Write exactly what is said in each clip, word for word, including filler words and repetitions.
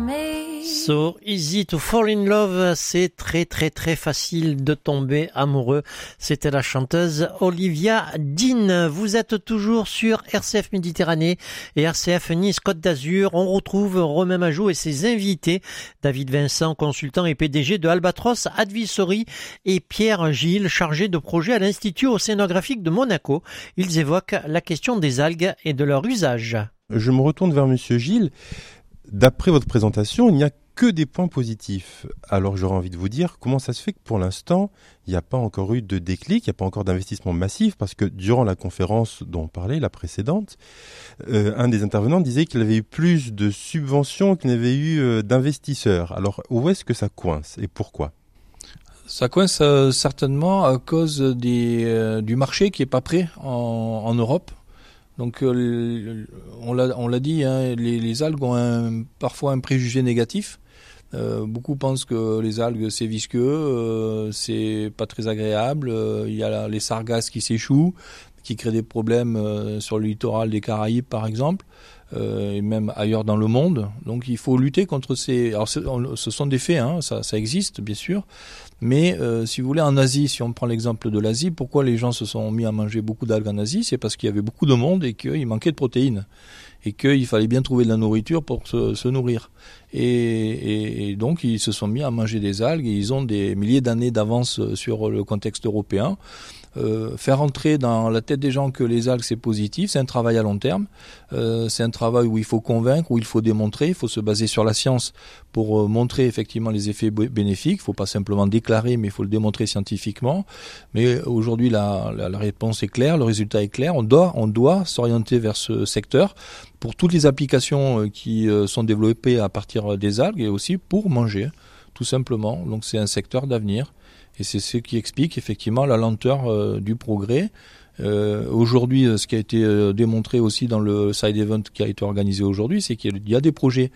me. So easy to fall in love, c'est très très très facile de tomber amoureux. C'était la chanteuse Olivia Dean. Vous êtes toujours sur R C F Méditerranée et R C F Nice Côte d'Azur. On retrouve Romain Majot et ses invités, David Vincent, consultant et P D G de Albatros Advisory, et Pierre Gilles, chargé de projet à l'Institut océanographique de Monaco. Ils évoquent la question des algues et de leur usage. Je me retourne vers Monsieur Gilles. D'après votre présentation, il n'y a que des points positifs. Alors j'aurais envie de vous dire, comment ça se fait que pour l'instant, il n'y a pas encore eu de déclic, il n'y a pas encore d'investissement massif, parce que durant la conférence dont on parlait, la précédente, euh, un des intervenants disait qu'il avait eu plus de subventions qu'il n'avait eu euh, d'investisseurs. Alors où est-ce que ça coince et pourquoi ? Ça coince euh, certainement à cause des, euh, du marché qui est pas prêt en, en Europe. Donc euh, on l'a on l'a dit, hein, les, les algues ont un, parfois un préjugé négatif. Euh, beaucoup pensent que les algues c'est visqueux, euh, c'est pas très agréable. Euh, il y a la, les sargasses qui s'échouent, qui créent des problèmes euh, sur le littoral des Caraïbes par exemple, euh, et même ailleurs dans le monde. Donc il faut lutter contre ces. Alors on, ce sont des faits, hein, ça, ça existe bien sûr. Mais euh, si vous voulez, en Asie, si on prend l'exemple de l'Asie, pourquoi les gens se sont mis à manger beaucoup d'algues en Asie ? C'est parce qu'il y avait beaucoup de monde et qu'il manquait de protéines. Et qu'il fallait bien trouver de la nourriture pour se, se nourrir. Et, et, et donc, ils se sont mis à manger des algues et ils ont des milliers d'années d'avance sur le contexte européen. Euh, faire entrer dans la tête des gens que les algues c'est positif, c'est un travail à long terme, euh, c'est un travail où il faut convaincre, où il faut démontrer, il faut se baser sur la science pour euh, montrer effectivement les effets b- bénéfiques, il ne faut pas simplement déclarer mais il faut le démontrer scientifiquement. Mais aujourd'hui la, la, la réponse est claire, le résultat est clair, on doit, on doit s'orienter vers ce secteur pour toutes les applications euh, qui euh, sont développées à partir des algues et aussi pour manger, tout simplement. Donc c'est un secteur d'avenir. Et c'est ce qui explique effectivement la lenteur euh, du progrès. Euh, aujourd'hui, ce qui a été euh, démontré aussi dans le side event qui a été organisé aujourd'hui, c'est qu'il y a des projets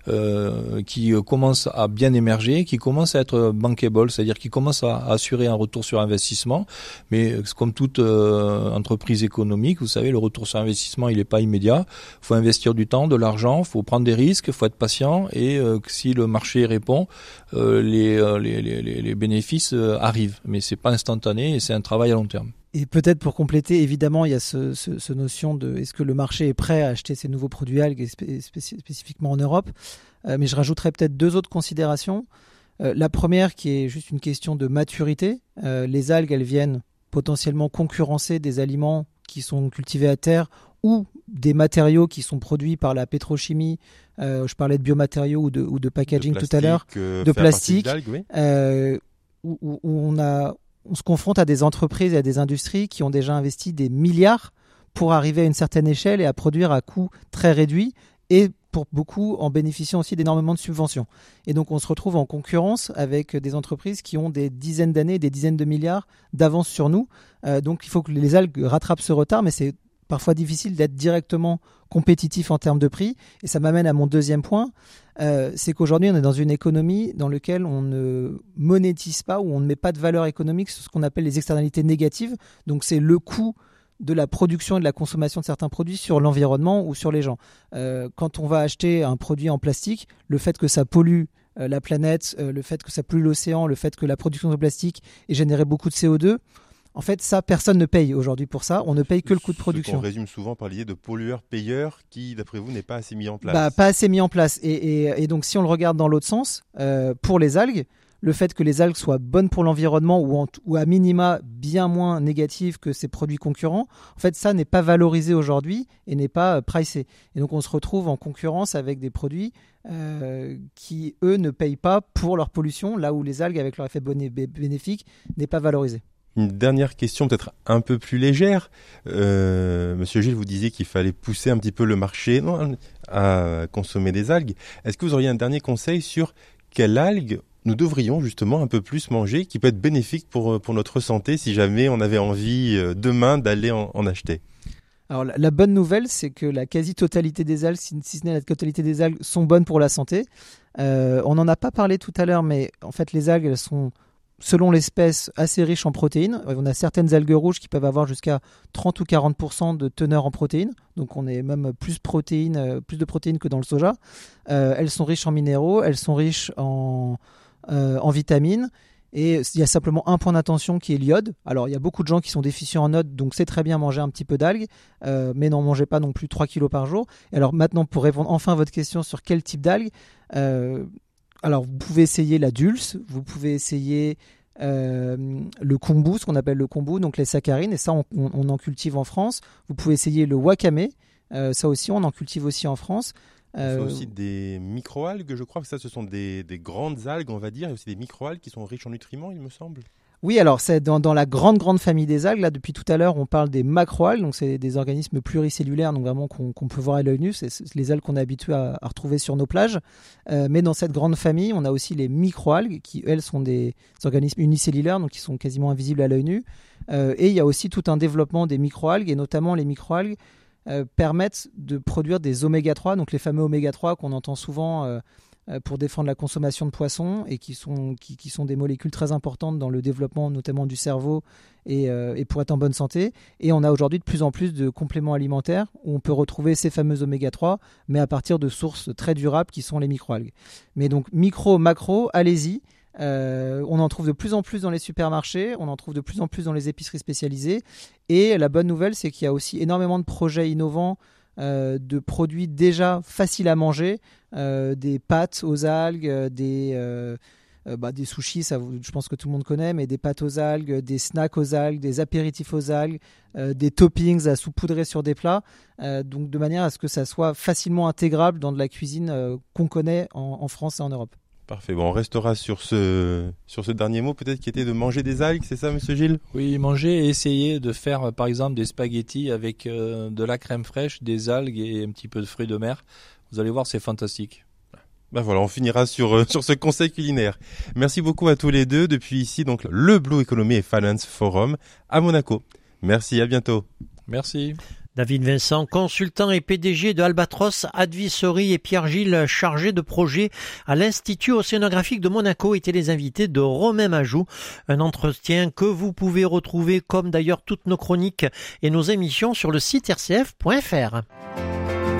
euh, qui euh, commencent à bien émerger, qui commencent à être bankable, c'est-à-dire qui commencent à, à assurer un retour sur investissement. Mais comme toute euh, entreprise économique, vous savez, le retour sur investissement, il n'est pas immédiat. Il faut investir du temps, de l'argent, il faut prendre des risques, il faut être patient. Et euh, si le marché répond, euh, les, euh, les, les, les bénéfices euh, arrivent. Mais c'est pas instantané et c'est un travail à long terme. Et peut-être pour compléter, évidemment, il y a ce, ce, ce notion de est-ce que le marché est prêt à acheter ces nouveaux produits algues, spé- spé- spécifiquement en Europe. Euh, mais je rajouterais peut-être deux autres considérations. Euh, la première qui est juste une question de maturité. Euh, les algues, elles viennent potentiellement concurrencer des aliments qui sont cultivés à terre ou des matériaux qui sont produits par la pétrochimie. Euh, je parlais de biomatériaux ou de, ou de packaging de plastique, tout à l'heure, euh, de plastique, oui. euh, où, où, où on a... On se confronte à des entreprises et à des industries qui ont déjà investi des milliards pour arriver à une certaine échelle et à produire à coût très réduit et pour beaucoup en bénéficiant aussi d'énormément de subventions. Et donc on se retrouve en concurrence avec des entreprises qui ont des dizaines d'années, des dizaines de milliards d'avance sur nous. Euh, donc il faut que les algues rattrapent ce retard, mais c'est parfois difficile d'être directement compétitif en termes de prix. Et ça m'amène à mon deuxième point, euh, c'est qu'aujourd'hui, on est dans une économie dans laquelle on ne monétise pas ou on ne met pas de valeur économique sur ce qu'on appelle les externalités négatives. Donc, c'est le coût de la production et de la consommation de certains produits sur l'environnement ou sur les gens. Euh, quand on va acheter un produit en plastique, le fait que ça pollue euh, la planète, euh, le fait que ça pollue l'océan, le fait que la production de plastique ait généré beaucoup de C O deux, en fait, ça, personne ne paye aujourd'hui pour ça. On ne paye que le coût de production. On résume souvent par l'idée de pollueur-payeur qui, d'après vous, n'est pas assez mis en place. Bah, pas assez mis en place. Et, et, et donc, si on le regarde dans l'autre sens, euh, pour les algues, le fait que les algues soient bonnes pour l'environnement ou, en, ou à minima bien moins négatives que ces produits concurrents, en fait, ça n'est pas valorisé aujourd'hui et n'est pas euh, pricé. Et donc, on se retrouve en concurrence avec des produits euh, qui, eux, ne payent pas pour leur pollution, là où les algues, avec leur effet boné- bénéfique, n'est pas valorisé. Une dernière question peut-être un peu plus légère. Euh, Monsieur Gilles, vous disiez qu'il fallait pousser un petit peu le marché non, à consommer des algues. Est-ce que vous auriez un dernier conseil sur quelle algue nous devrions justement un peu plus manger, qui peut être bénéfique pour, pour notre santé si jamais on avait envie euh, demain d'aller en, en acheter ? Alors la, la bonne nouvelle, c'est que la quasi-totalité des algues, si, si ce n'est la totalité des algues, sont bonnes pour la santé. Euh, on n'en a pas parlé tout à l'heure, mais en fait les algues, elles sont selon l'espèce, assez riche en protéines. On a certaines algues rouges qui peuvent avoir jusqu'à trente ou quarante pour cent de teneur en protéines. Donc on est même plus, protéines, plus de protéines que dans le soja. Euh, elles sont riches en minéraux, elles sont riches en, euh, en vitamines. Et il y a simplement un point d'attention qui est l'iode. Alors il y a beaucoup de gens qui sont déficients en iode, donc c'est très bien manger un petit peu d'algues, euh, mais n'en mangez pas non plus trois kilos par jour. Et alors maintenant, pour répondre enfin à votre question sur quel type d'algues, euh, alors vous pouvez essayer la dulse, vous pouvez essayer euh, le kombu, ce qu'on appelle le kombu, donc les saccharines, et ça on, on, on en cultive en France. Vous pouvez essayer le wakame, euh, ça aussi on en cultive aussi en France. Euh, Il y a aussi des microalgues, je crois que ça ce sont des, des grandes algues, on va dire, et aussi des microalgues qui sont riches en nutriments, il me semble. Oui, alors c'est dans, dans la grande grande famille des algues. Là, depuis tout à l'heure, on parle des macroalgues, donc c'est des organismes pluricellulaires, donc vraiment qu'on, qu'on peut voir à l'œil nu. C'est, c'est les algues qu'on est habitué à, à retrouver sur nos plages. Euh, mais dans cette grande famille, on a aussi les microalgues, qui elles sont des, des organismes unicellulaires, donc qui sont quasiment invisibles à l'œil nu. Euh, et il y a aussi tout un développement des microalgues, et notamment les microalgues Euh, permettent de produire des oméga trois, donc les fameux oméga trois qu'on entend souvent euh, euh, pour défendre la consommation de poissons et qui sont, qui, qui sont des molécules très importantes dans le développement notamment du cerveau et, euh, et pour être en bonne santé. Et on a aujourd'hui de plus en plus de compléments alimentaires où on peut retrouver ces fameux oméga trois, mais à partir de sources très durables qui sont les microalgues. Mais donc micro, macro, allez-y. Euh, on en trouve de plus en plus dans les supermarchés, on en trouve de plus en plus dans les épiceries spécialisées. Et la bonne nouvelle, c'est qu'il y a aussi énormément de projets innovants, euh, de produits déjà faciles à manger, euh, des pâtes aux algues, des, euh, euh, bah, des sushis, ça, je pense que tout le monde connaît, mais des pâtes aux algues, des snacks aux algues, des apéritifs aux algues, euh, des toppings à saupoudrer sur des plats, euh, donc de manière à ce que ça soit facilement intégrable dans de la cuisine euh, qu'on connaît en, en France et en Europe. Parfait. Bon, on restera sur ce, sur ce dernier mot, peut-être qui était de manger des algues, c'est ça, monsieur Gilles ? Oui, manger et essayer de faire, par exemple, des spaghettis avec euh, de la crème fraîche, des algues et un petit peu de fruits de mer. Vous allez voir, c'est fantastique. Ben voilà, on finira sur, euh, sur ce conseil culinaire. Merci beaucoup à tous les deux depuis ici, donc le Blue Economy et Finance Forum à Monaco. Merci, à bientôt. Merci. David Vincent, consultant et P D G de Albatros Advisory, et Pierre Gilles, chargé de projet à l'Institut océanographique de Monaco, étaient les invités de Romain Majou. Un entretien que vous pouvez retrouver, comme d'ailleurs toutes nos chroniques et nos émissions, sur le site r c f point f r.